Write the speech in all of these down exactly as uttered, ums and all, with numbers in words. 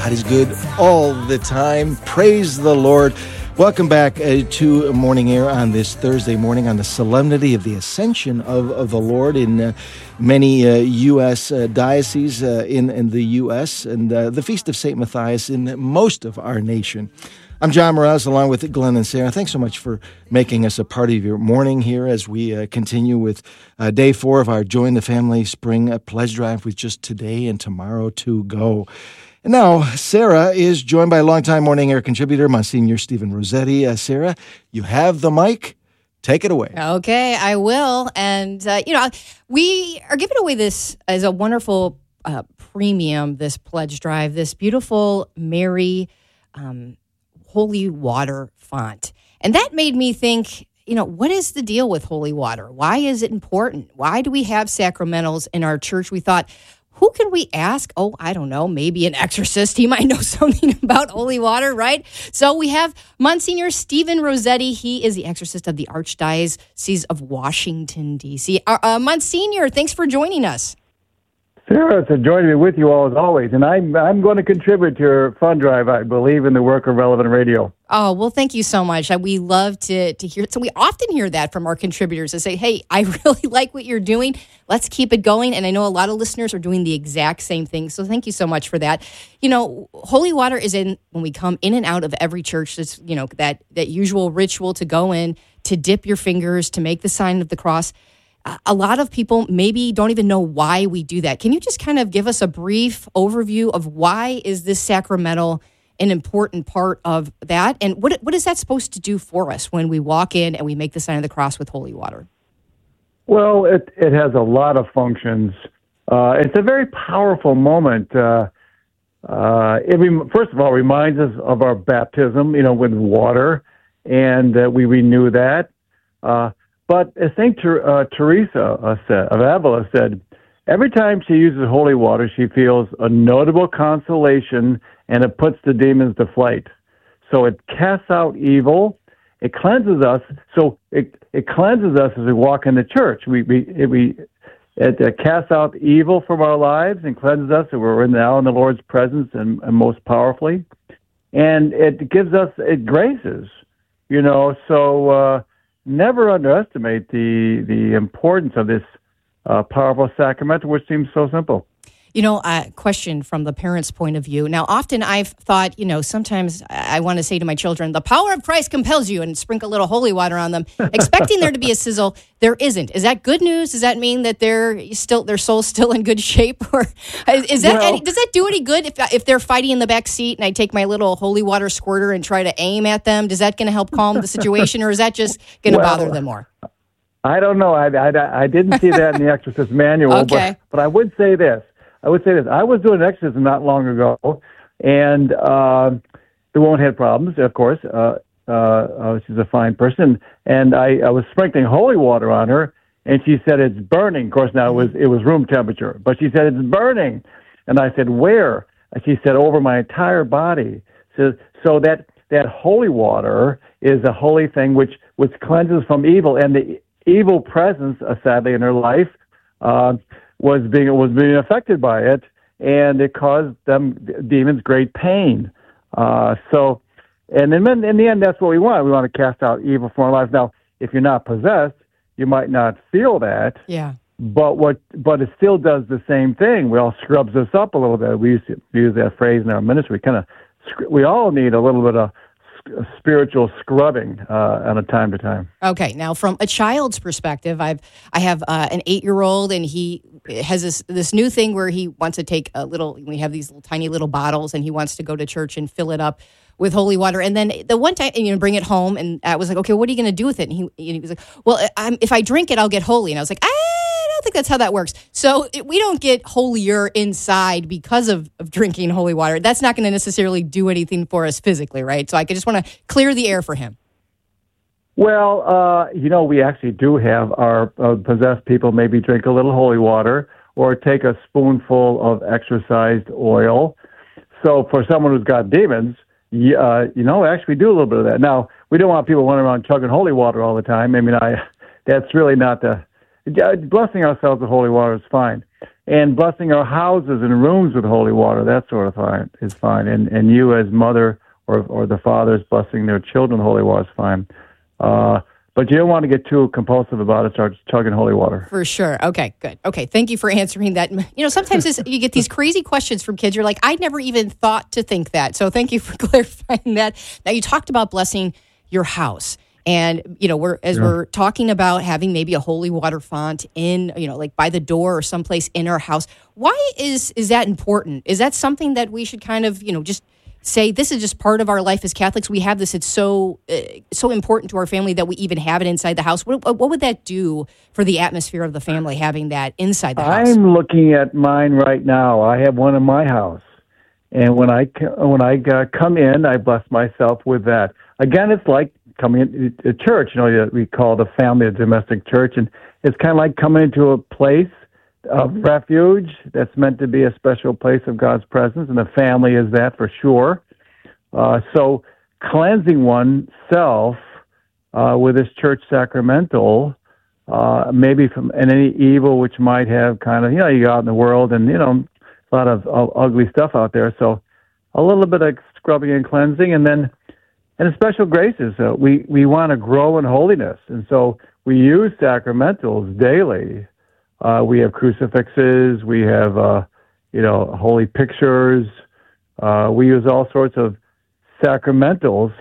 God is good all the time. Praise the Lord. Welcome back uh, to Morning Air on this Thursday morning on the solemnity of the Ascension of, of the Lord in uh, many uh, U S uh, dioceses uh, in, in the U S and uh, the Feast of Saint Matthias in most of our nation. I'm John Morales along with Glenn and Sarah. Thanks so much for making us a part of your morning here as we uh, continue with uh, day four of our Join the Family Spring uh, Pledge Drive with just today and tomorrow to go. And now, Sarah is joined by longtime Morning Air contributor, Monsignor Stephen Rossetti. Uh, Sarah, you have the mic. Take it away. Okay, I will. And, uh, you know, we are giving away this as a wonderful uh, premium, this pledge drive, this beautiful Mary um, holy water font. And that made me think, you know, what is the deal with holy water? Why is it important? Why do we have sacramentals in our church? We thought, who can we ask? Oh, I don't know, maybe an exorcist. He might know something about holy water, right? So we have Monsignor Stephen Rossetti. He is the exorcist of the Archdiocese of Washington, D C Uh, uh, Monsignor, thanks for joining us. Sarah, it's a joy to be with you all as always. And I'm, I'm going to contribute to your fund drive. I believe in the work of Relevant Radio. Oh, well, thank you so much. We love to, to hear it. So we often hear that from our contributors to say, hey, I really like what you're doing. Let's keep it going. And I know a lot of listeners are doing the exact same thing. So thank you so much for that. You know, holy water is in, when we come in and out of every church, it's, you know, that, that usual ritual to go in, to dip your fingers, to make the sign of the cross. A lot of people maybe don't even know why we do that. Can you just kind of give us a brief overview of why is this sacramental an important part of that? And what what is that supposed to do for us when we walk in and we make the sign of the cross with holy water? Well, it, it has a lot of functions. Uh, it's a very powerful moment. Uh, uh, it rem- first of all, reminds us of our baptism, you know, with water, and uh, we renew that. Uh, But as Saint Ter- uh, Teresa uh, said, of Avila said, every time she uses holy water, she feels a notable consolation, and it puts the demons to flight. So it casts out evil. It cleanses us. So it it cleanses us as we walk in the church. We we it, we it uh, casts out evil from our lives and cleanses us. So we're now in the Lord's presence and, and most powerfully, and it gives us it graces. You know, so. Uh, Never underestimate the the importance of this uh, powerful sacrament, which seems so simple. You know, a question from the parent's point of view. Now, often I've thought, you know, sometimes I want to say to my children, the power of Christ compels you, and sprinkle a little holy water on them, expecting there to be a sizzle. There isn't. Is that good news? Does that mean that they're still their soul's still in good shape, or is that well, any, does that do any good if if they're fighting in the back seat and I take my little holy water squirter and try to aim at them? Does that going to help calm the situation, or is that just going to well, bother them more? I don't know. I, I, I didn't see that in the Exorcist manual, okay. but but I would say this. I would say this. I was doing an exorcism not long ago, and uh, the woman had problems, of course. Uh, uh, uh, she's a fine person, and I, I was sprinkling holy water on her, and she said, it's burning. Of course, now it was it was room temperature, but she said, it's burning. And I said, where? And she said, over my entire body. So, so that, that holy water is a holy thing which, which cleanses from evil, and the evil presence, uh, sadly, in her life, uh, was being was being affected by it, and it caused them demons great pain. Uh, so, and in, in the end, that's what we want. We want to cast out evil from our lives. Now, if you're not possessed, you might not feel that. Yeah. But what? But it still does the same thing. We all scrubs us up a little bit. We used to use that phrase in our ministry. Kind of, we all need a little bit of spiritual scrubbing uh, on a time to time. Okay, now from a child's perspective, I've I have uh, an eight-year-old, and he has this this new thing where he wants to take a little. We have these little tiny little bottles, and he wants to go to church and fill it up with holy water. And then the one time, you know, bring it home, and I was like, okay, what are you going to do with it? And he, and he was like, well, I'm, if I drink it, I'll get holy. And I was like, I don't think that's how that works. So it, we don't get holier inside because of, of drinking holy water. That's not going to necessarily do anything for us physically, right? So I just want to clear the air for him. Well, uh, you know, we actually do have our uh, possessed people maybe drink a little holy water or take a spoonful of exorcised oil. So for someone who's got demons, uh, you know, actually do a little bit of that. Now, we don't want people running around chugging holy water all the time. I mean, I that's really not the... Blessing ourselves with holy water is fine. and blessing our houses and rooms with holy water, that sort of fine is fine. And and you as mother or or the fathers blessing their children with holy water is fine. Uh, but you don't want to get too compulsive about it. Start chugging holy water. For sure. Okay, good. Okay, thank you for answering that. You know, sometimes this, you get these crazy questions from kids. You're like, I never even thought to think that. So thank you for clarifying that. Now, you talked about blessing your house. And, you know, we're as yeah. we're talking about having maybe a holy water font in, you know, like by the door or someplace in our house. Why is is that important? Is that something that we should kind of, you know, just say this is just part of our life as Catholics? We have this. It's so uh, so important to our family that we even have it inside the house. What, what would that do for the atmosphere of the family, having that inside the house? I'm looking at mine right now. I have one in my house. And when I, when I uh, come in, I bless myself with that. Again, it's like coming into church. You know, we call the family a domestic church. And it's kind of like coming into a place of refuge that's meant to be a special place of God's presence, and the family is that for sure. Uh, so cleansing oneself uh, with this church sacramental, uh, maybe from any evil which might have kind of, you know, you go out in the world and, you know, a lot of uh, ugly stuff out there. So a little bit of scrubbing and cleansing, and then and special graces. Uh, we, we want to grow in holiness, and so we use sacramentals daily. Uh, we have crucifixes, we have, uh, you know, holy pictures. Uh, we use all sorts of sacramentals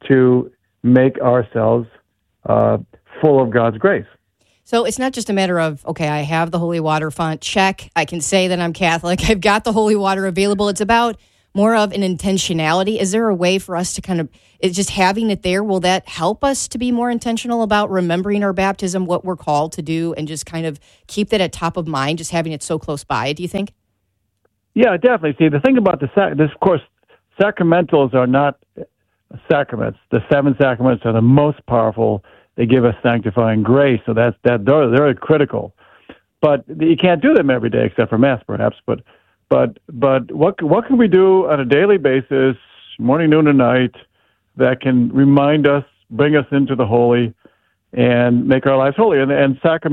to make ourselves uh, full of God's grace. So it's not just a matter of, okay, I have the holy water font, check. I can say that I'm Catholic. I've got the holy water available. It's about more of an intentionality. Is there a way for us to kind of, it's just having it there, will that help us to be more intentional about remembering our baptism, what we're called to do, and just kind of keep that at top of mind, just having it so close by, do you think? Yeah, definitely. See, the thing about the, sac- this, of course, sacramentals are not sacraments. The seven sacraments are the most powerful. They give us sanctifying grace, so that's, that they're, they're critical. But you can't do them every day except for Mass, perhaps, but But but what what can we do on a daily basis, morning, noon, and night, that can remind us, bring us into the holy, and make our lives holy? And, and sacrament.